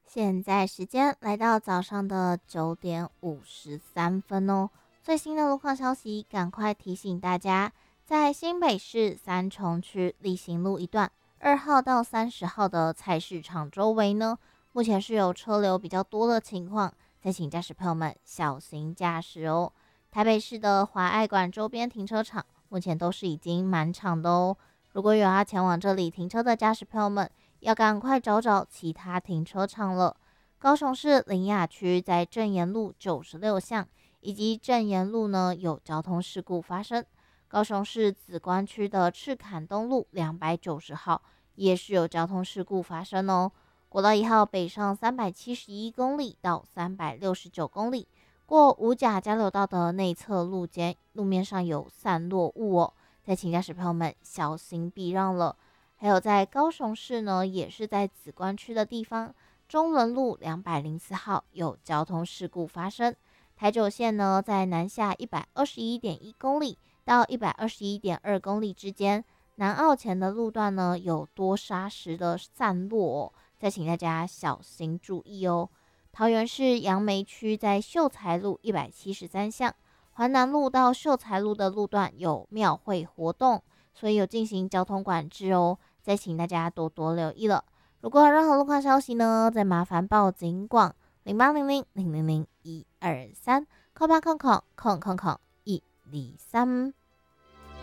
现在时间来到早上的9点53分哦。最新的路况消息，赶快提醒大家，在新北市三重区立行路一段2号到30号的菜市场周围呢，目前是有车流比较多的情况，再请驾驶朋友们小心驾驶哦。台北市的华爱馆周边停车场目前都是已经满场的哦。如果有要前往这里停车的驾驶朋友们，要赶快找找其他停车场了。高雄市林雅区在正延路96巷以及正延路呢有交通事故发生。高雄市梓官区的赤坎东路290号也是有交通事故发生哦。国道1号北上371公里到369公里，过五甲交流道的内侧路肩，路面上有散落物哦，再请驾驶朋友们小心避让了。还有在高雄市呢，也是在梓官区的地方，中仑路204号有交通事故发生。台九线呢，在南下121.1公里到121.2公里之间，南澳前的路段呢有多砂石的散落哦，再请大家小心注意哦。桃园市杨梅区在秀才路173巷，环南路到秀才路的路段有庙会活动，所以有进行交通管制哦。再请大家多多留意了。如果有任何路况消息呢，再麻烦报警广0800000123，0800000123。